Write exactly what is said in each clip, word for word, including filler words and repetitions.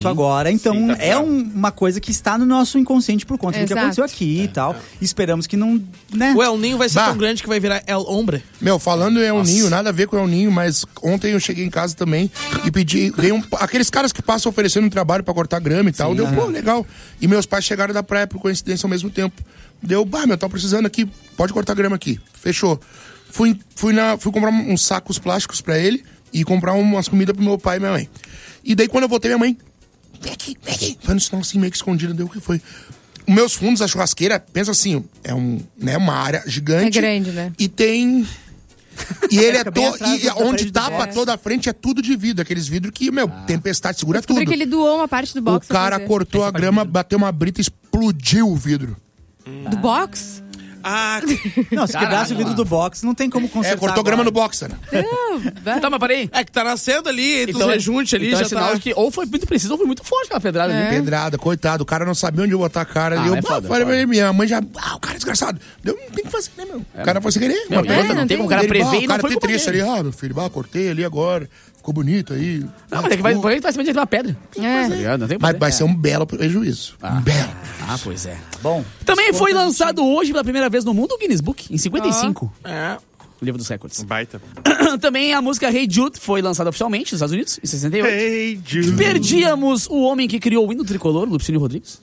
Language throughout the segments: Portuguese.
agora, então Sim, tá é um, uma coisa que está no nosso inconsciente por conta Exato. do que aconteceu aqui É, e tal. é. Esperamos que não, né? O El Ninho vai ser Bah. tão grande que vai virar El Hombre. Meu, falando em El Ninho, nada a ver com El Ninho, mas ontem eu cheguei em casa também e pedi, veio um, aqueles caras que passam oferecendo um trabalho pra cortar grama e tal, deu, pô, legal. E meus pais chegaram da praia, por coincidência, ao mesmo tempo. Deu, bah, meu, tô precisando aqui, pode cortar grama aqui. Fechou. Fui, fui, na, fui comprar uns sacos plásticos pra ele e comprar umas comidas pro meu pai e minha mãe. E daí, quando eu voltei, minha mãe, vem aqui, vem aqui. Foi no sinal assim, meio que escondido, deu o que foi. Os meus fundos, a churrasqueira, pensa assim, é um, né, uma área gigante. É grande, né? E tem... E ele é Fica bem todo. atrás E da onde parede do tapa box. toda a frente é tudo de vidro. Aqueles vidros que, meu, tempestade segura tudo. Porque ele doou uma parte do O box. pra cara fazer. cortou a grama, bateu uma brita e explodiu o vidro. Do box? Ah, Não, se quebrasse o vidro do box, não tem como consertar. É, cortou agora. grama no boxer, né? Tá, mas parei. é que tá nascendo ali, entre os rejuntes ali, então já é sinal tá... de que ou foi muito preciso ou foi muito forte aquela pedrada ali. Pedrada, coitado. O cara não sabia onde eu botar a cara. Ah, e eu, é ah, foda, falei foda. pra ele, minha mãe já. Ah, o cara é desgraçado. Eu não tem que fazer, né, meu? O cara foi sem querer. Meu, uma e outra, pena. não tem como o cara Ele, prever bah, e o não cara foi tem culpa triste ali. dele. Ah, meu filho, bah, cortei ali agora. Ficou bonito aí. Não, mas é que vai, vai, vai se meter uma pedra. É. Tá ligado? Não tem Mas como vai fazer. ser um belo prejuízo. Um belo. Ah, pois é. Bom, Também foi lançado hoje pela primeira vez no mundo o Guinness Book, em cinquenta e cinco. É, O livro dos recordes. Baita. Também a música Hey Jude foi lançada oficialmente nos Estados Unidos, em sessenta e oito. Hey, Jude. Perdíamos o homem que criou o hino tricolor, Lupicínio Rodrigues.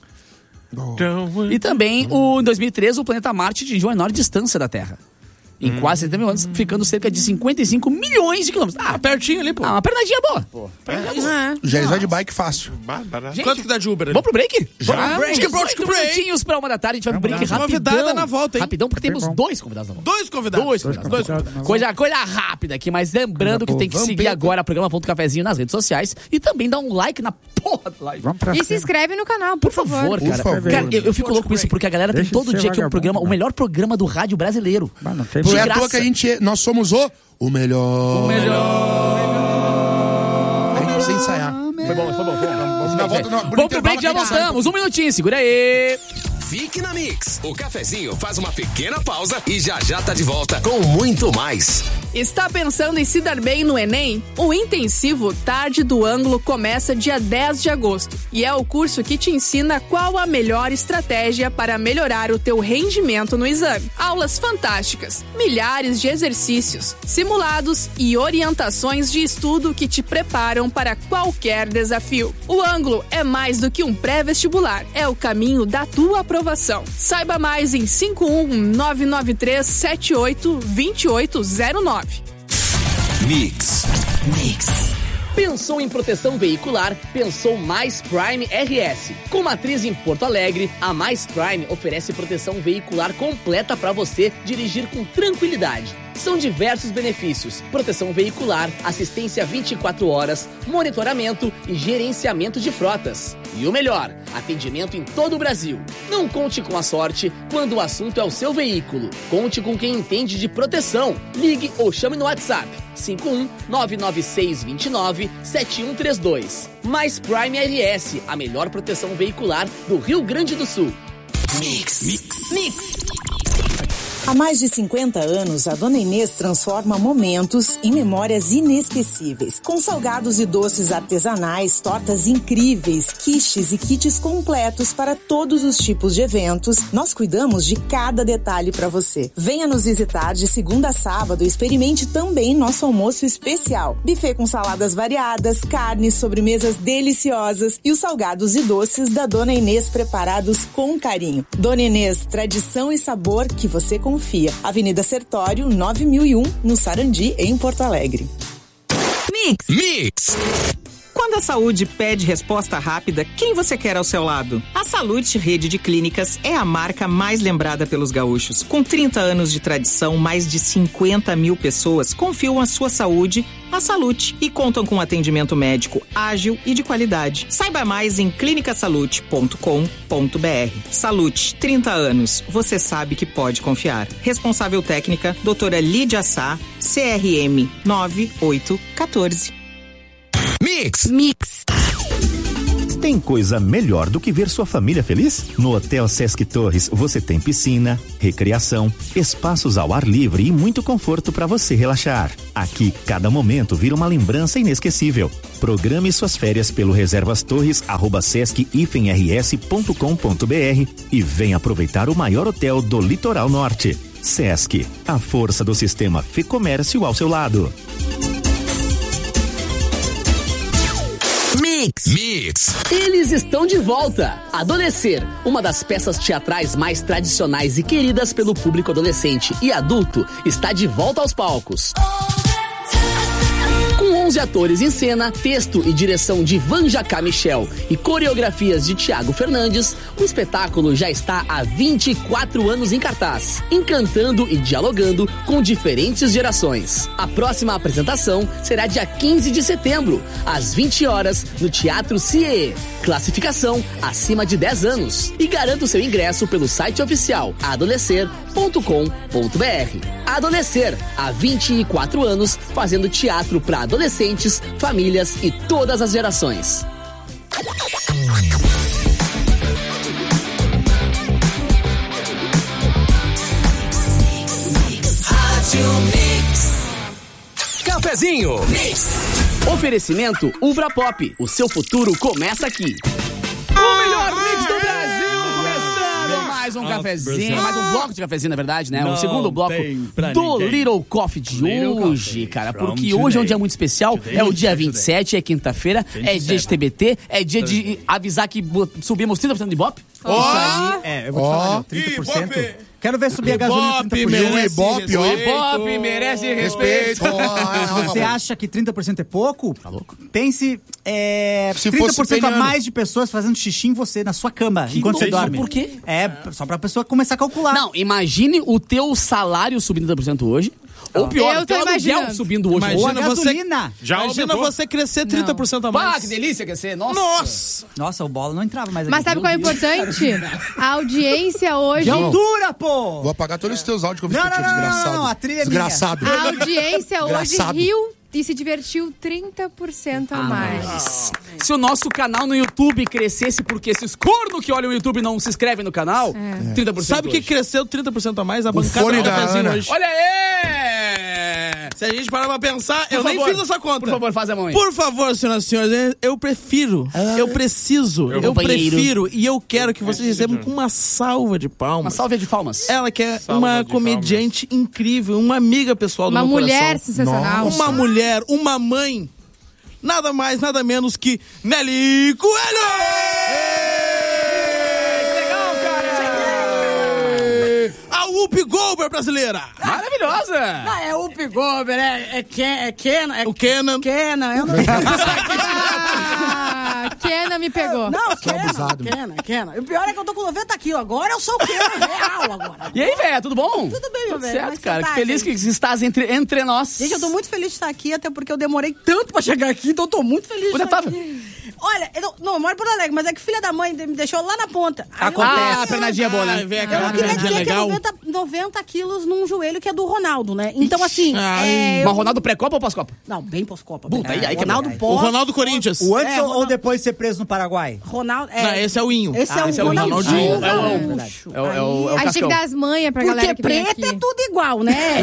E também, o, em dois mil e treze, o planeta Marte atingiu a menor distância da Terra. Em quase setenta mil anos, ficando cerca de cinquenta e cinco milhões de quilômetros. Ah, pertinho ali, pô. ah, uma pernadinha boa. É. Já eles vai de bike fácil. Bárbara. Gente, Quanto que dá de Uber ali? Vamos pro break? Já. Vamos pro break. Break, break, dezoito break. minutinhos pra uma da tarde, a gente vai pro break Uma rapidão. convidada na volta, hein? Rapidão, porque temos dois convidados na volta. Dois convidados. Dois convidados. Dois convidados. Coisa, coisa rápida aqui, mas lembrando que tem que seguir agora programa.cafezinho nas redes sociais e também dar um like na porra da live. Vamos pra E se cima. inscreve no canal, por, Por favor, Por cara. favor. Cara, eu, eu fico louco com isso, porque a galera tem Deixa todo de ser dia que é um vagabundo, programa, o né? melhor programa do rádio brasileiro. Mas não tem De Não é à graça. toa que a gente é, nós somos o, o melhor. O melhor. A gente precisa ensaiar. Foi bom, foi bom. Foi bom. Vamos dar a volta no- no Vamos pro break, já intervalo, voltamos. Um minutinho, segura aí. Fique na Mix. O cafezinho faz uma pequena pausa e já já tá de volta com muito mais. Está pensando em se dar bem no Enem? O intensivo Tarde do Ângulo começa dia dez de agosto e é o curso que te ensina qual a melhor estratégia para melhorar o teu rendimento no exame. Aulas fantásticas, milhares de exercícios, simulados e orientações de estudo que te preparam para qualquer desafio. O Ângulo é mais do que um pré-vestibular, é o caminho da tua aprovação. Saiba mais em cinco um nove nove três sete oito dois oito zero nove. Mix. Pensou em proteção veicular? Pensou Mais Prime R S. Com matriz em Porto Alegre, a Mais Prime oferece proteção veicular completa para você dirigir com tranquilidade. São diversos benefícios: proteção veicular, assistência vinte e quatro horas, monitoramento e gerenciamento de frotas. E o melhor, atendimento em todo o Brasil. Não conte com a sorte quando o assunto é o seu veículo. Conte com quem entende de proteção. Ligue ou chame no WhatsApp cinco um nove nove seis dois nove sete um três dois. Mais Prime R S, a melhor proteção veicular do Rio Grande do Sul. Mix. Há mais de cinquenta anos, a Dona Inês transforma momentos em memórias inesquecíveis. Com salgados e doces artesanais, tortas incríveis, quiches e kits completos para todos os tipos de eventos, nós cuidamos de cada detalhe para você. Venha nos visitar de segunda a sábado e experimente também nosso almoço especial. Buffet com saladas variadas, carnes, sobremesas deliciosas e os salgados e doces da Dona Inês preparados com carinho. Dona Inês, tradição e sabor que você confia. Avenida Sertório, nove mil e um, no Sarandi, em Porto Alegre. Mix. Mix. Quando a saúde pede resposta rápida, quem você quer ao seu lado? A Salute Rede de Clínicas é a marca mais lembrada pelos gaúchos. Com trinta anos de tradição, mais de cinquenta mil pessoas confiam a sua saúde à Salute e contam com atendimento médico ágil e de qualidade. Saiba mais em clinica salute ponto com ponto b r. Salute, trinta anos. Você sabe que pode confiar. Responsável técnica, doutora Lídia Sá, C R M nove oito um quatro. Mix. Mix. Tem Tem coisa melhor do que ver sua família feliz? No Hotel Sesc Torres você tem piscina, recreação, espaços ao ar livre e muito conforto para você relaxar. Aqui, cada momento vira uma lembrança inesquecível. Programe suas férias pelo reservastorres arroba sesc r s ponto com ponto b r e venha aproveitar o maior hotel do Litoral Norte. Sesc, a força do sistema Fê-Comércio ao seu lado. Mix. Mix. Eles estão de volta. Adolescer, uma das peças teatrais mais tradicionais e queridas pelo público adolescente e adulto, está de volta aos palcos. Com onze atores em cena, texto e direção de Vanjacá Michel e coreografias de Thiago Fernandes, o espetáculo já está há vinte e quatro anos em cartaz, encantando e dialogando com diferentes gerações. A próxima apresentação será dia quinze de setembro, às vinte horas, no Teatro C I E. Classificação acima de dez anos. E garanta o seu ingresso pelo site oficial adolescer ponto com ponto b r. Adolescer, há vinte e quatro anos, fazendo teatro para adolescentes, famílias e todas as gerações. Cafezinho. Mix. Oferecimento Ubra Pop. O seu futuro começa aqui. O melhor mix do Brasil. Começando mais um cafezinho, mais um bloco de cafezinho, na verdade, né? Não o segundo bloco do ninguém. Little Coffee de Little hoje, Coffee. cara. From Porque today. hoje é um dia muito especial. Today. É o dia Today. vinte e sete, é quinta-feira. É dia de T B T. É dia de avisar que bo- subimos trinta por cento de Ibope. Isso aí, é, eu vou te falar, meu, trinta por cento. Quero ver subir a gasolina trinta por cento. O Ibope, ó. Ibope merece respeito. Se você acha que trinta por cento é pouco, Tá louco? pense é, Se trinta por cento fosse a peniano. mais de pessoas fazendo xixi em você, na sua cama, enquanto você louco. dorme. Por quê? É, só pra pessoa começar a calcular. Não, imagine o teu salário subindo trinta por cento hoje. Ou pior, Eu o teu tô aluguel imaginando. subindo hoje. Ou a Imagina você, gasolina. já imagina você crescer trinta por cento a mais. Ah, que delícia que ia ser. Nossa. Nossa! Nossa, o bola não entrava mais Mas aqui. sabe qual é o importante? A audiência hoje. De altura, pô! Vou apagar todos os teus áudios que eu vi Não, que eu tinha não, não, desgraçado. não, não, a trilha é minha. Desgraçado. A audiência hoje Engraçado. riu e se divertiu trinta por cento a mais. Se o nosso canal no YouTube crescesse, porque esses corno que olham o YouTube não se inscrevem no canal, trinta por cento Sabe o que hoje. cresceu trinta por cento a mais? A bancada fone do da cafezinho Ana. hoje. Olha aí! Se a gente parar pra pensar, Por eu favor, nem fiz essa conta. Por favor, faz a mão aí. Por favor, senhoras e senhores, eu prefiro, eu preciso, eu, vou banheiro. prefiro e eu quero que vocês recebam com uma salva de Uma palmas. salva de palmas. Ela que é uma comediante incrível, uma amiga pessoal do Uma meu mulher coração. sensacional. Uma mulher, uma mãe, nada mais, nada menos que Nelly Coelho! Legal, cara! A Whoopi Goldberg brasileira! Maravilhosa! É o Pigober, é, é, Ken, é Kenan. É O Kenan. Kenan, eu não Ah, Kena me pegou. Não, Kenan, Kenan, Kenan. E o pior é que eu tô com noventa quilos agora, eu sou o Kenan real agora. E aí, velho, tudo bom? Tudo bem, meu Tudo velho. certo, Mas cara. você Que tá, feliz gente? que estás entre, entre nós. Gente, eu tô muito feliz de estar aqui, até porque eu demorei tanto pra chegar aqui, então eu tô muito feliz de Onde estar tava? aqui. Olha, eu não, não, eu moro em Porto Alegre, mas é que filha da mãe me deixou lá na ponta. Aí eu- Acontece. Ah, a pernadinha boa, né? Ai, vem Eu aquela não queria grandinha dizer que é legal. noventa, noventa quilos num joelho que é do Ronaldo, né? Então, assim. Ai. é, eu- Mas Ronaldo pré-copa ou pós-copa? Não, bem pós-Copa. Puta, bem. aí- aí que é Ronaldo bom. pós. O Ronaldo Corinthians. O antes É, ou- ou Ronaldo- depois de ser preso no Paraguai? Ronaldo. É, Não, esse é o Inho. Esse Ah, é esse é o o Ronaldinho. Ronaldinho. É o- é o- Verdade. é o- é o- é o A gente tem que Cascão. dar as manhas pra Porque galera que vem preto aqui. é tudo igual, né?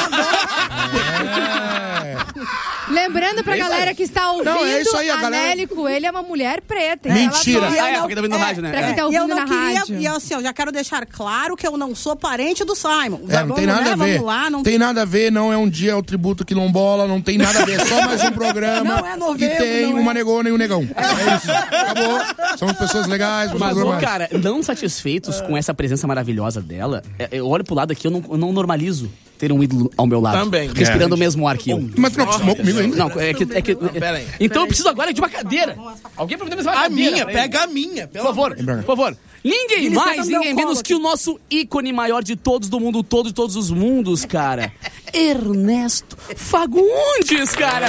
Lembrando pra galera que está ouvindo, Não, é isso aí, a a galera- Nelly Coelho é uma mulher preta. Mentira. Ela E eu Ah, é, não- porque tá ouvindo no rádio, né? Pra quem É. tá E eu ouvindo não na queria, rádio. e assim, eu já quero deixar claro que eu não sou parente do Simon. É, não tem nada a ver. Vamos lá, não tem nada a ver, não é um dia, é o tributo quilombola, não tem nada a ver, é só mais um programa. Não é novembro, E tem não é. uma negona e um negão. É isso. Acabou. Somos pessoas legais, Mas, pessoas ô, normais. cara, não satisfeitos com essa presença maravilhosa dela, é, eu olho pro lado aqui, eu não, eu não normalizo ter um ídolo ao meu lado. Também. Respirando o mesmo ar que eu. Mas tu não acostumou comigo ainda? Não, é que. É que pera aí. então eu preciso agora de uma cadeira. Alguém providencia uma A cadeira. minha, pra ele. pega a minha. Por favor, por favor. Ninguém Ele mais, senta no meu ninguém colo menos aqui. que o nosso ícone maior de todos do mundo todo, de todos os mundos, cara. Ernesto Fagundes, cara.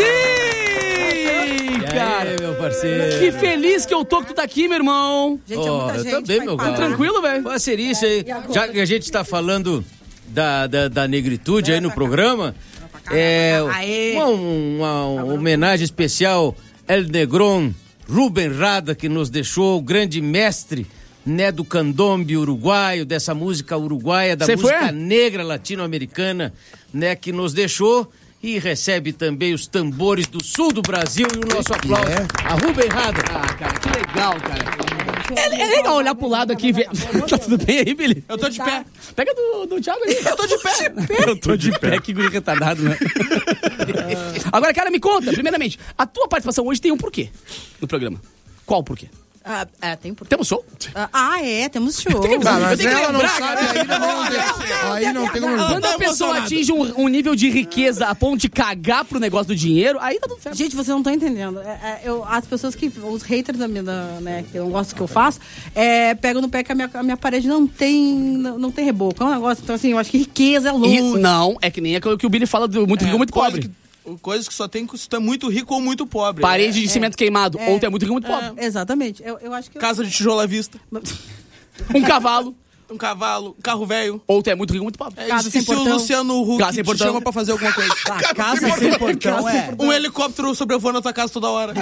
Sim, cara. meu parceiro. Que feliz que eu tô que tu tá aqui, meu irmão. Gente, é Ó, muita eu gente. também, vai meu parar. galo. Tranquilo, velho? Parceria aí. Já que a gente tá falando da, da, da negritude aí no programa, é Aê. uma, uma homenagem especial El Negron Rubem Rada, que nos deixou, o grande mestre, né, do candombe uruguaio, dessa música uruguaia, da Cê música foi? negra latino-americana, né, que nos deixou. E recebe também os tambores do sul do Brasil e o nosso aplauso a Rubem Rada. Ah, cara, que legal, cara. É, é legal olhar pro lado aqui e ver. Tá tudo bem aí, Billy? Eu tô de pé. Pega do, do Thiago aí. Eu tô de pé. Eu tô de pé, que guri retardado, né? Agora, cara, me conta, primeiramente, a tua participação hoje tem um porquê no programa. Qual o porquê? Ah, é, tem por... Temos show? Ah, é, temos show. Tem que- Ah, mas Eu tenho que ela não lembrar, sabe, cara. aí não tem, aí não tem como... Quando a pessoa atinge um, um nível de riqueza a ponto de cagar pro negócio do dinheiro, aí tá tudo certo. Gente, você não tá entendendo. É, é, eu, as pessoas que. Os haters da minha, da, né, que não gostam do que eu faço, é, pegam no pé que a minha, a minha parede não tem. Não, não tem reboco. É um negócio. Então, assim, eu acho que riqueza é longe. E- não, é que nem aquilo que o Billy fala do muito rico ou muito coisa pobre. que- Coisas que só tem se tu é muito rico ou muito pobre. Parede É. de cimento queimado, ou tu é muito rico ou muito pobre. Exatamente. Eu, eu acho que. eu- Casa de tijolo à vista. Um cavalo, Um cavalo, um carro velho. ou tu é muito rico ou muito pobre. É, Casa e sem se o portão. Luciano Huck Casa sem te portão. chama pra fazer alguma coisa? A casa sem portão é. Um helicóptero sobrevoando a tua casa toda hora.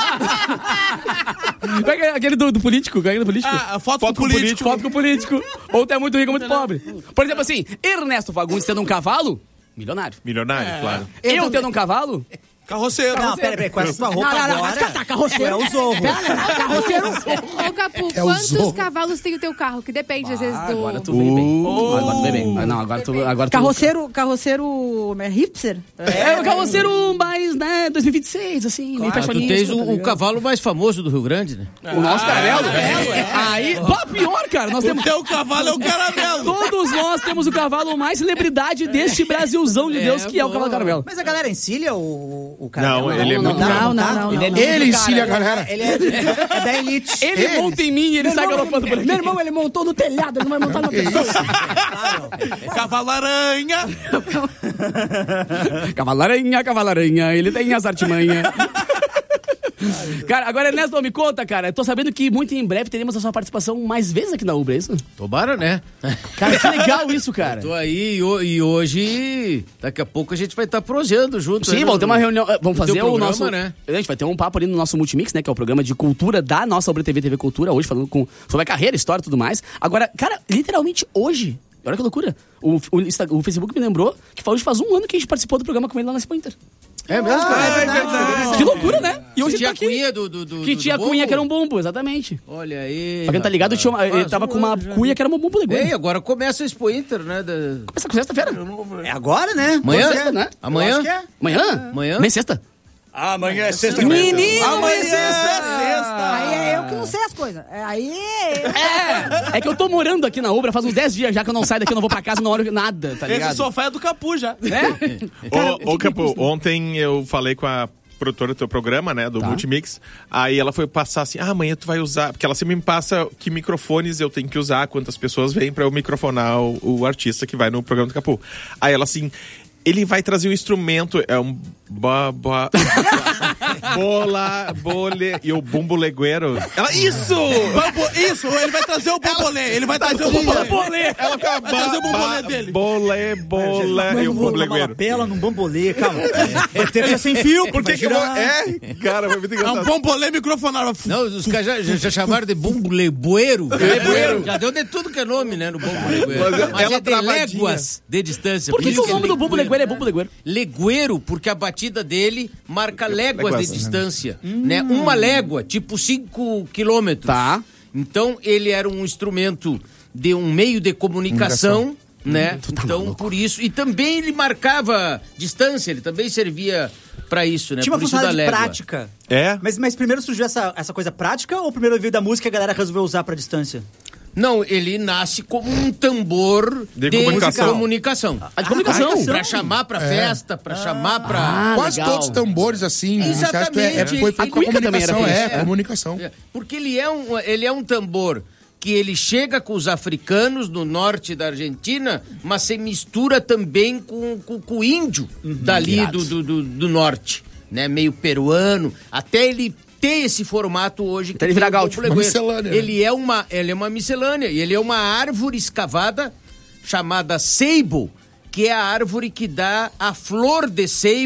Qual é aquele do, do político? Qual é aquele do político? Ah, a foto, com o político. Foto com o político. Ou tu é muito rico ou muito pobre. Por exemplo, assim, Ernesto Fagundes tendo um cavalo, milionário. Milionário, É. claro. Eu tendo um cavalo, Carroceiro. Não, peraí, peraí, com essa tua roupa Não, não, não, agora. mas tá, carroceiro. É o Zorro. Carroceiro. Ô, Capu, É o quantos Zorro. cavalos tem o teu carro? Que depende, às vezes, do... agora tu veio bem. Agora tu veio bem. Não, agora tu... Agora tu... Carroceiro. Carroceiro. É hipster? É o carroceiro mais, né, dois mil e vinte e seis, assim, meio Ah, tu fashionista, tens o, tá o ligado? cavalo mais famoso do Rio Grande, né? O nosso caramelo? Aí, pô, pior, cara, nós O temos... teu cavalo é o caramelo. Todos nós temos o cavalo mais celebridade deste Brasilzão de Deus, que é o cavalo caramelo. Mas a galera encilha o, o cara? Não, ele é muito... Não, não, não. Ele, é não. livre, Ele cara. ensina a galera. Ele é, é da elite. Ele Ele. monta em mim e ele sai galopando por aqui. Meu irmão, ele montou no telhado, ele não vai montar na pessoa. Cavalo aranha. Cavalaranha, cavalaranha, ele tem as artimanhas. Cara, agora, Ernesto, me conta, cara. Eu tô sabendo que muito em breve teremos a sua participação mais vezes aqui na Ubra, é isso? Tomara, né? Cara, que legal isso, cara. Tô aí e ho- e hoje, daqui a pouco a gente vai estar prosseando junto. Sim, aí vamos no- ter uma reunião. eh, Vamos no fazer teu o programa, nosso. né? A gente vai ter um papo ali no nosso Multimix, né? Que é o programa de cultura da nossa Ubra T V, T V Cultura, hoje, falando com, sobre a carreira, história e tudo mais. Agora, cara, literalmente hoje. Olha que loucura. O, o, Insta- o Facebook me lembrou que hoje faz um ano que a gente participou do programa com ele lá na Expo Inter. É mesmo, cara? É verdade. Que loucura, né? E hoje ele tinha tá aqui. a cunha do, do, do Que do tinha a bumbo? cunha que era um bumbo, exatamente. Olha aí. Pra quem tá ligado, tinha uma- ele Faz tava um com uma ano já. cunha que era um bumbo legal. Ei, agora começa o Expo Inter, né? Da... Começa com sexta-feira. É agora, né? Amanhã? Você- né? Amanhã? Eu acho que é. Amanhã? Amanhã? Nem sexta. Ah, amanhã é sexta. Menino, Amanhã é esse- sexta. Aí é eu que não sei as coisas. É, Aí É, é que eu tô morando aqui na Ubra faz uns dez dias já que eu não saio daqui, eu não vou pra casa, não olho nada, tá ligado? Esse sofá é do Capu já. Ô, ô Capu, ontem eu falei com a produtora do teu programa, né, do Tá. Multimix, aí ela foi passar assim, ah, amanhã tu vai usar, porque ela sempre me passa que microfones eu tenho que usar, quantas pessoas vêm pra eu microfonar o, o artista que vai no programa do Capu. Aí ela assim, ele vai trazer um instrumento, é um ba, ba, bola, bole, e o bumbo legueiro. Ela, isso! Bambo- isso, ele vai trazer o bambolê. Ele vai trazer o bambolê. Ela fica, Vai trazer o ba, bambolê ba, dele. Bole, bole, e o bumbo Uma legueiro. lapela num bambolê, calma. Vai ter que ser sem fio, Por que vai que eu vou... girar. É, cara, foi muito É um engraçado. bambolê microfonado. Não, os caras já, já, já chamaram de bumbo lebueiro. Lebueiro. Já deu de tudo que é nome, né, no bumbo lebueiro. Mas Mas ela é de travadinha. léguas de distância. Por que, que isso o nome é do bumbo legueiro é bumbo legueiro? Legueiro, porque a batida dele marca léguas, Léguas, de né? distância, né? Uma légua, tipo cinco quilômetros. Tá. Então, ele era um instrumento de um meio de comunicação, né? Então, por isso... E também ele marcava distância, ele também servia pra isso, né? Tinha uma por isso da funcionalidade légua. prática. É? Mas, mas primeiro surgiu essa, essa coisa prática ou primeiro veio da música e a galera resolveu usar pra distância? Não, ele nasce como um tambor De de, comunicação. comunicação. Ah, de comunicação. Pra chamar pra festa, pra chamar pra... Ah, Quase legal. todos os tambores, assim, de certo, é, é, Exatamente. foi feito A com a cuíca também era comunicação. feita. É, comunicação. É, porque ele é, um, ele é um tambor que ele chega com os africanos no norte da Argentina, mas se mistura também com, com, com o índio dali do, do, do, do norte, né? Meio peruano, até ele ter esse formato hoje. Até ele virar tem o gaúcho. bumbo Uma legueiro. miscelânea, né? Ele é uma, ele é uma miscelânea, e ele é uma árvore escavada chamada seibo, que é a árvore que dá a flor de seibo,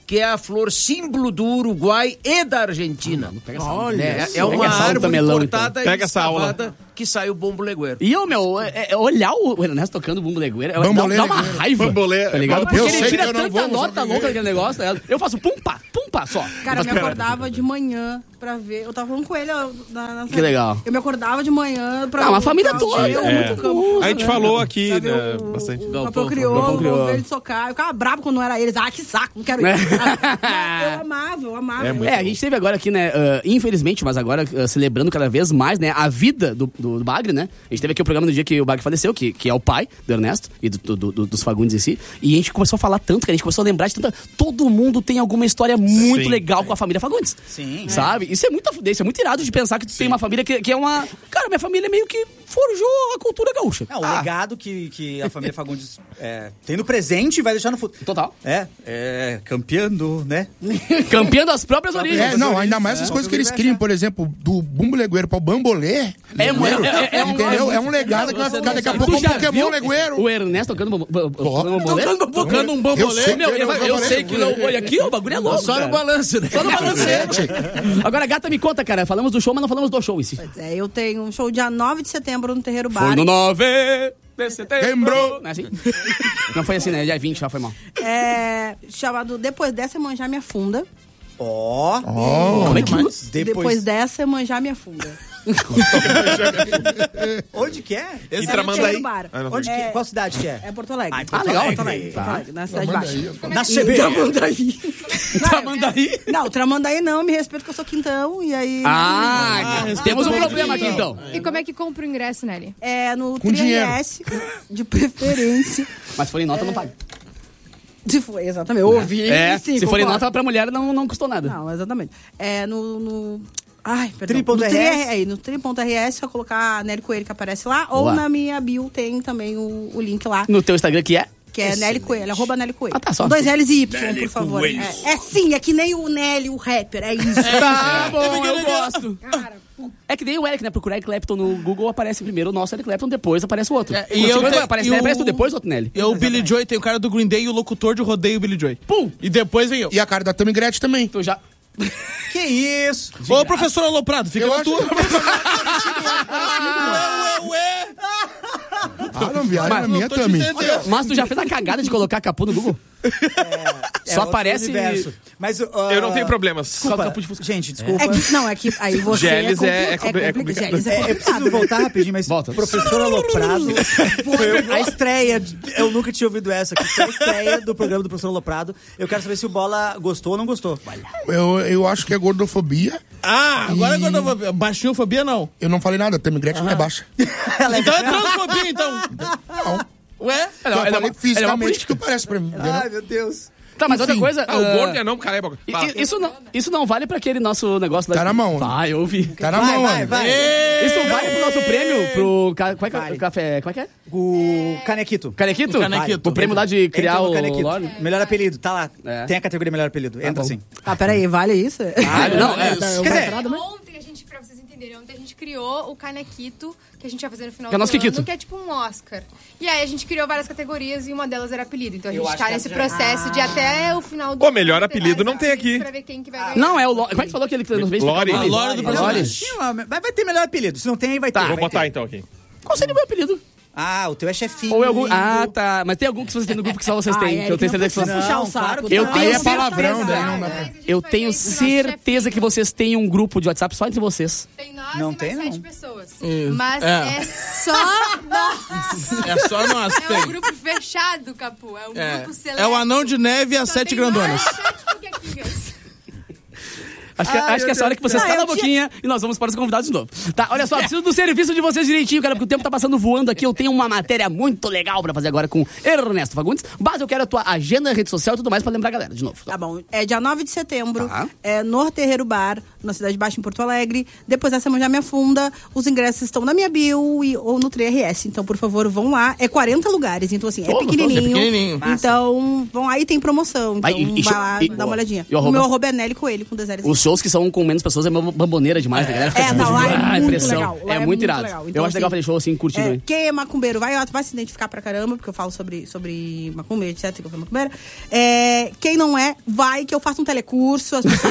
que é a flor símbolo do Uruguai e da Argentina. Olha, é, é uma árvore melão, cortada então. e escavada que sai o bombo legueiro. E, ô, meu, é, é olhar o Ernesto tocando bumbo legueiro, é, dá, Bambolê dá uma legueiro. raiva, Bambolê. tá ligado? Porque Eu ele sei tira que eu não tanta vou, nota só que- louca daquele negócio, tá ligado? Eu faço pum pá, pum pá só. Cara, eu me Mas- acordava de manhã pra ver. Eu tava falando com ele ó, na, na- Que legal. Eu me acordava de manhã pra Não, a família pra toda, ver o- é. muito campo, A gente né? falou aqui, Pra ver né, o- bastante. O Galpão, Papel criou, Galpão vou criou. ver ele socar. Eu ficava bravo quando não era eles. Ah, que saco, não quero ir. Ah, eu amava, eu amava. É, a gente teve agora aqui, né, uh, infelizmente, mas agora uh, celebrando cada vez mais, né, a vida do, do, do Bagre, né? A gente teve aqui o programa no dia que o Bagre faleceu, que, que é o pai do Ernesto e do, do- do- dos Fagundes em si. E a gente começou a falar tanto, que a gente começou a lembrar de tanta... Todo mundo tem alguma história muito Sim. legal com a família Fagundes. Sim. Sabe? Isso é muito, isso é muito irado de pensar que tu tem uma família que, que é uma... Cara, minha família meio que forjou a cultura gaúcha. É, o legado que, que a família Fagundes é, tem no presente e vai deixar no futuro. Total. É, é campeando, né? Campeando as próprias origens. É, não, ainda mais as É. coisas que eles criam, por exemplo, do bumbo legueiro para o bambolê. É, legueiro, é, é, é um- entendeu? É um legado que vai ficar daqui a pouco Tu um já Pokémon viu legueiro. o Ernesto tocando bambo- bambo- bambolê? Tocando um bambolê. Eu sei, Meu, eu, eu bambolê. sei que não. Olha aqui, o bagulho é louco. Só no cara. balanço, né? Só no balancete. Agora, gata, me conta, cara. Falamos do show, mas não falamos do show em si. É, eu tenho um show dia nove de setembro no Terreiro Bar. Foi no nove de setembro. Lembrou. Não é assim? Não foi assim, né? Dia vinte, já foi mal. É, chamado Depois dessa, Manjar Minha Funda. Ó. Como é que... Depois, Depois... dessa, Manjar Minha Funda. Onde que é? Em É no Tramandaí. Terreiro Bar. Ah, não Onde que É- Qual cidade que é? É Porto Alegre. Ah, em Porto legal. Porto Alegre, Tá. Porto Alegre, na Cidade Baixa. Na C B. Tramandaí. Tramandaí? Não, Tramandaí não, me respeito que eu sou quintão e aí... Ah, Ah, temos um respeita problema aqui, então. E como é que compra o ingresso, Nelly? É no Com dinheiro. Tri R S, de preferência. Mas se for em nota, não paga. Se for, exatamente, eu ouvi. É, sim, se for em concordo. nota pra mulher, não, não custou nada. Não, exatamente. É no... no... Ai, perdão. Tri ponto no R Tri, S? aí, no tri ponto R S, só colocar Nelly Coelho que aparece lá. Boa. Ou na minha bio tem também o, o link lá. No teu Instagram, que é? Que é Nelly Coelho, arroba Nelly Coelho. Ah, tá, só. Com dois L's e Y, por favor. É, é sim, é que nem o Nelly, o rapper, é isso. Tá bom, eu gosto. É que nem o Eric, né? Procurar Eric Clapton no Google, aparece primeiro o nosso Eric Clapton, depois aparece o outro. É, e e eu eu te- aparece, e né? o- Aparece tu depois o outro Nelly. E o Billy Joy, tem o cara do Green Day e o locutor de rodeio Billy Joy. Pum! E depois vem eu. E a cara da Tammy Gretchen também. Tu já... Que isso? Ô, professor Aloprado, fica Eu na acho- tua. Ah, não, viagem Mas na minha tô te Tammy. entendendo. Mas tu já fez a cagada de colocar Capu no Google? É Só outro aparece... universo. Mas, uh, Eu não tenho problemas. Desculpa, Capu de Fusca. gente, desculpa. É que, não, é que aí você Gélis é- é, é compli- é complicado. Gélis é É, eu complicado. preciso voltar rapidinho, mas Volta. professor Aloprado foi a estreia. Eu nunca tinha ouvido essa, que foi a estreia do programa do professor Aloprado. Eu quero saber se o Bola gostou ou não gostou. Eu, eu acho que é gordofobia. Ah, agora E- quando eu vou... Baixinho fobia, não. Eu não falei nada, a Tammy Gretchen não é baixa. Então é transfobia, então. Não. Ué? Ela, Eu ela, é falei uma, fisicamente ela é uma que política. tu parece pra mim. entendeu? Ai, meu Deus. Tá, mas outra coisa... Ah, o ah, gordo é não, cara, é boca. i- Fala. i- Isso não, isso não vale pra aquele nosso negócio... Tá na mão. Vai, eu ouvi. Tá na Vai, mão, vai, Ana. vai. Isso vale pro nosso prêmio, pro... ca- Como é que é? Vale. Café... Como é que é? O Canequito. Canequito? O Canequito. O prêmio lá de criar Entra no o... Canequito. Lore. Melhor apelido, tá lá. É. Tem a categoria melhor apelido. Entra bom. sim. Ah, peraí, vale isso? Ah, não, é... Tá, eu Quer vou dizer, entrar também? Ontem a gente, pra vocês entenderem, ontem a gente criou o Canequito, que a gente vai fazer no final Que é o do nosso ano, Kikito. que é tipo um Oscar. E aí a gente criou várias categorias e uma delas era apelido. Então a Eu gente acho tá que nesse essa já- processo de até o final do O melhor ano ter apelido várias não tem aqui. Pra ver quem que vai ganhar. Não, é o... Lo- Como é que falou aquele que nos fez ficar Lore. com ele? A Lore do Lore. personagem. Vai, vai ter melhor apelido. Se não tem, aí vai ter. Vou vai botar ter. então aqui. Qual seria o meu apelido? Ah, o teu é chefinho. Ou é algum... lindo. Ah, tá. Mas tem algum que vocês têm no grupo que só vocês Ah, têm. é, que eu tenho que certeza que não vocês... precisa puxar o Não, saco. claro que Eu tá? tenho Aí é certeza. palavrão, daí não dá pra... Eu tenho certeza que vocês têm um grupo de WhatsApp só entre vocês. Tem nós Não e tem, mais não. sete pessoas. Hum, Mas é. é, só nós. É só nós que É um tem. grupo fechado, Capu. É um É. grupo seleto. É o anão de neve e as Só sete tem grandonas. nós e sete pokéquinhas. Acho que, Ai, acho que meu essa hora que Deus. vocês Ah, calam a eu tinha- boquinha e nós vamos para os convidados de novo. Tá, olha só, preciso do serviço de vocês direitinho, cara, porque o tempo tá passando voando aqui. Eu tenho uma matéria muito legal pra fazer agora com Ernesto Fagundes. Mas eu quero a tua agenda, rede social e tudo mais pra lembrar a galera de novo. Tá bom. É dia nove de setembro, Tá. é no Terreiro Bar, na Cidade Baixa, em Porto Alegre. Depois dessa Manjar Minha Funda, os ingressos estão na minha bio e, ou no Tri R S. Então, por favor, vão lá. É quarenta lugares, então assim, é Ô, pequenininho. é pequenininho. Então, vão lá e tem promoção. Então, Vai, e- e vai show- lá, e- dá uma olhadinha. e o O arroba? meu arroba é Nelly Coelho, com dois L's. O seu shows que são com menos pessoas é bamboneira demais, né, galera? Fica, É, tipo, não, lá é ah, muito pressão. legal. Lá É, é muito muito irado. legal. Então, eu acho assim, legal fazer show assim, curtir É, também. quem é macumbeiro vai, vai se identificar pra caramba, porque eu falo sobre, sobre macumba, etcétera, que eu fui macumbeira. É, quem não é, vai que eu faço um telecurso, as pessoas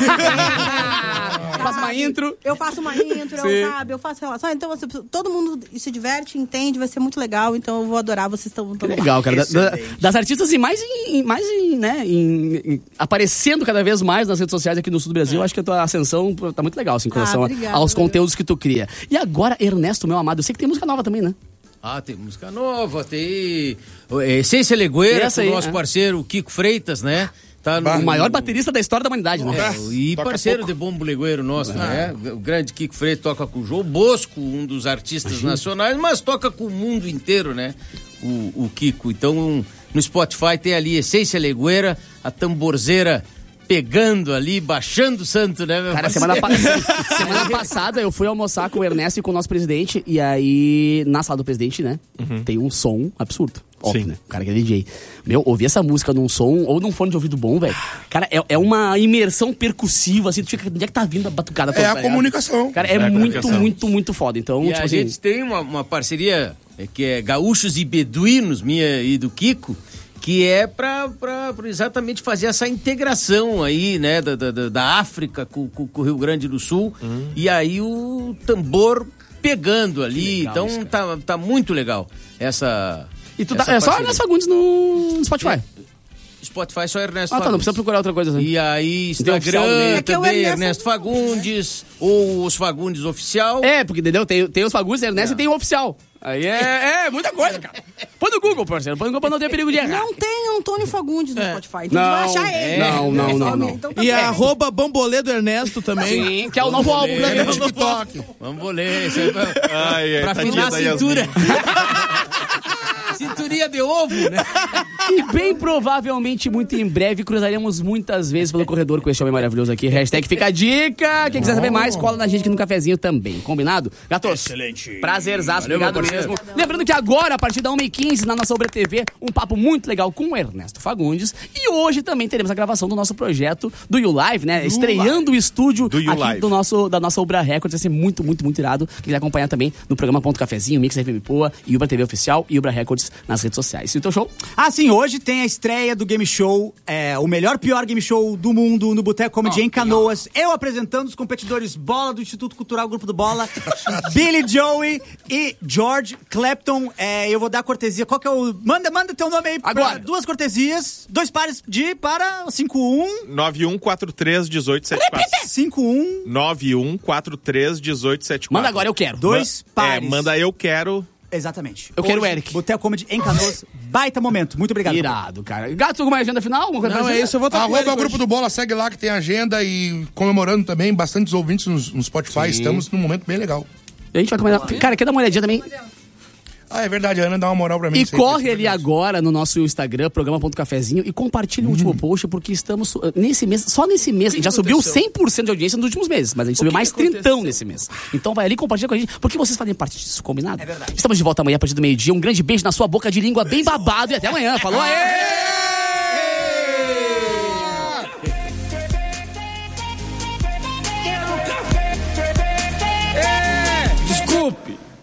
Eu faço uma intro. Eu faço uma intro, Sim. eu, sabe? Eu faço relação. Então, assim, todo mundo se diverte, entende, vai ser muito legal. Então, eu vou adorar, vocês estão tão Legal, cara. Da, da, das artistas e mais, em, mais em, né, em, em- aparecendo cada vez mais nas redes sociais aqui no sul do Brasil, acho que a tua ascensão tá muito legal, assim, com Ah, relação a- obrigada, aos valeu. conteúdos que tu cria. E agora, Ernesto, meu amado, eu sei que tem música nova também, né? Ah, tem música nova, tem é, Essência Legueira, Essa com aí, o nosso é. parceiro Kiko Freitas, né? Tá no, O maior baterista da história da humanidade, né? É, e parceiro de Bombo Legueiro nosso, né? O grande Kiko Freitas toca com o João Bosco, um dos artistas Imagina. nacionais, mas toca com o mundo inteiro, né? O, o Kiko. Então, no Spotify tem ali Essência Legueira, a tamborzeira pegando ali, baixando o santo, né, meu Cara, parceiro? semana, pa- semana passada eu fui almoçar com o Ernesto e com o nosso presidente, e aí, na sala do presidente, né, tem um som absurdo. Óbvio, Sim. né? O cara que é D J. Meu, ouvir essa música num som ou num fone de ouvido bom, velho. Cara, é, é uma imersão percussiva, assim, tu fica, onde é que tá vindo a batucada toda? É a tá ligado? comunicação. Cara, é, É a muito, comunicação. muito, muito foda. Então, E tipo a assim. gente tem uma, uma parceria é, que é Gaúchos e Beduínos, minha e do Kiko, que é pra, pra, pra exatamente fazer essa integração aí, né, da, da, da África com, com, com o Rio Grande do Sul. Hum. E aí o tambor pegando ali. legal Então isso, cara. tá, tá muito legal essa. E tu dá, essa é só parceria. Ernesto Fagundes no Spotify. Spotify só Ernesto Ah, tá, não Fagundes. precisa procurar outra coisa assim. E aí, Tem oficial no Instagram meio. É que é o também, Ernesto Ernesto Fagundes, ou os Fagundes Oficial. É, porque entendeu? Tem, tem os Fagundes, Ernesto e tem o oficial. Aí é, é muita coisa, cara. Põe no Google, parceiro. Põe no Google pra não ter perigo de errar. Não tem Antônio Fagundes no Spotify. Então, Não, tu vai achar ele. não, não, não, não. Então, tá E bem. a arroba bambolê do Ernesto também. Sim, que é o novo álbum É, brasileiro. No TikTok. Vamos ler, isso aí pra, Ai, ai, pra tadinha afinar a da Yasmin. cintura. Cinturinha de ovo, né? E bem provavelmente, muito em breve, cruzaremos muitas vezes pelo corredor com esse homem maravilhoso aqui. Hashtag fica a dica. Quem quiser saber mais, cola na gente aqui no cafezinho também. Combinado? Gatos. Excelente. Prazerzaço, Valeu, obrigado meu parceiro. mesmo. Lembrando que agora, a partir da uma e quinze, na nossa Obra T V, um papo muito legal com o Ernesto Fagundes. E hoje também teremos a gravação do nosso projeto do You Live, né? Estreando o estúdio Do You aqui Live. do nosso, da nossa Obra Records. Vai ser muito, muito, muito irado. Quem quiser acompanhar também no programa Ponto Cafezinho, Mix F M Poa, Ubra T V Oficial e Ubra Records nas redes sociais. E o teu show? Ah, sim, hoje tem a estreia do Game Show, é, o melhor pior game show do mundo no Boteco Comedy em Canoas. Eu apresentando os competidores Bola do Instituto Cultural Grupo do Bola, Billy Joey e George Clapton. É, eu vou dar cortesia. Qual que é o... Manda, manda teu nome aí. pra- Agora. Duas cortesias, dois pares de para cinco um nove um quatro três um oito sete quatro. cinco um nove um quatro três um oito sete quatro. Manda agora, eu quero. dois Ma- pares. É, manda eu quero. Exatamente. Eu quero o Hoje, Eric. Boteco Comedy em Canoas. Baita momento. Muito obrigado. Irado, cara. Gato, alguma agenda final? Alguma coisa Não, pra é dizer? isso, eu vou estar com Arroba ele o Grupo hoje. do Bola, segue lá que tem agenda e comemorando também, bastantes ouvintes no, no Spotify. Estamos num momento bem legal. A gente vai começar. Cara, quer dar uma olhadinha também? Ah, é verdade, a Ana dá uma moral pra mim. E sempre. corre ali agora no nosso Instagram, programa.cafezinho, e compartilha o último post, porque estamos uh, nesse mês, só nesse mês, a gente já subiu cem por cento de audiência nos últimos meses, mas a gente subiu mais trintão nesse mês. Então vai ali e compartilha com a gente, porque vocês fazem parte disso, combinado? É verdade. Estamos de volta amanhã a partir do meio-dia. Um grande beijo na sua boca de língua bem babado e até amanhã. Falou, aê! Desculpe.